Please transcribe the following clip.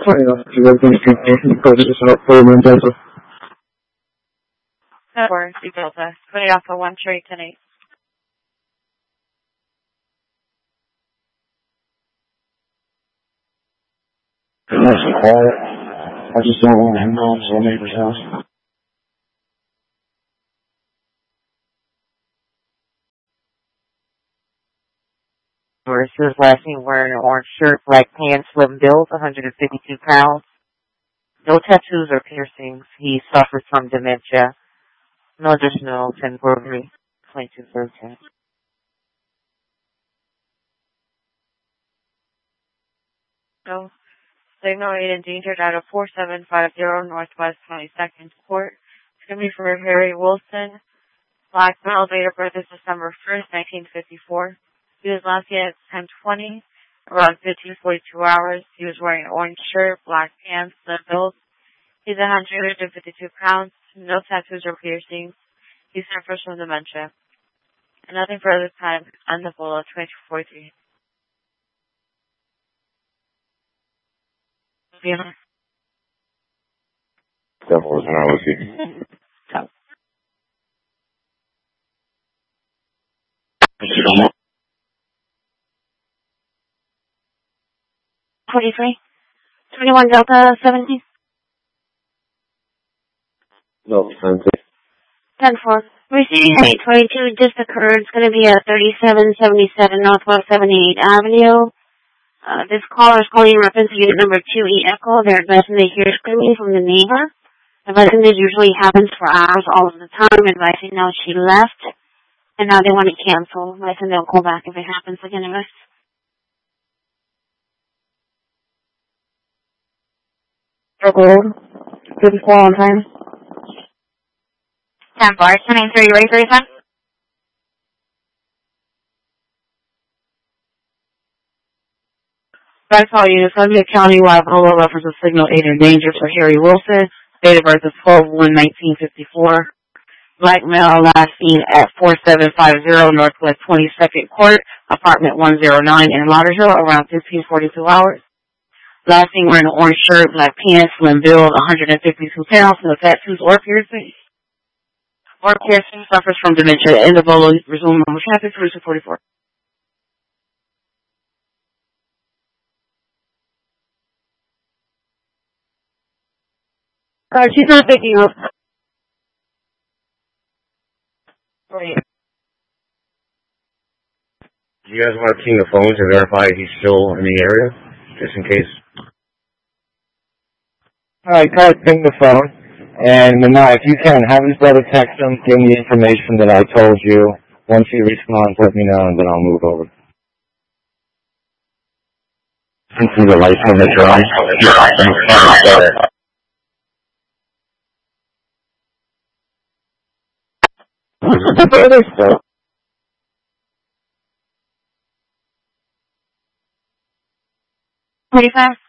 Or C Delta. 20 Alpha 1 Cherry 10-8. Nice and quiet. I just don't want to hang on to the neighbor's house. His last name wearing an orange shirt, black pants, slim build, 152 pounds. No tattoos or piercings. He suffers from dementia. No additional 10 burglary. 2213. No. Signal 8 endangered out of 4750 Northwest 22nd Court. It's going to be for Harry Wilson. Black male, date of birth is December 1st, 1954. He was last seen at 10:20, around 15:42 hours. He was wearing an orange shirt, black pants, slim build. He's 152 pounds, no tattoos or piercings. He suffers from dementia. And nothing further time on the Polo 2243. Devil was an allergy. So. 43. 21 Delta 17. No, 17. 10-4. Receiving 822 just occurred. It's going to be at 3777 Northwest 78th Avenue. This caller is calling in reference to unit number 2E Echo. They're advising they hear screaming from the neighbor. Advising this usually happens for hours all of the time. Advising now she left. And now they want to cancel. Advising they'll call back if it happens again. Road. 54 on time. 10-4. 10-3. You ready for your son? That's all units. Columbia County-wide Polo references signal 8 in danger for Harry Wilson. Date of birth is 12/1/1954. Black male last seen at 4750 Northwest 22nd Court, apartment 109 in Lauderhill, around 15:42 hours. Last seen wearing an orange shirt, black pants, slim build, 152 pounds, no tattoos or piercings. Suffers from dementia. End of Polo. Resume normal traffic. 3244. She's not picking up. Wait. Do you guys want to ping the phone to verify he's still in the area? Just in case. Alright, go ahead, ping the phone. And now, if you can, have his brother text him, give me the information that I told you. Once he responds, let me know, and then I'll move over. See the lights on the drum. Stuff. 45.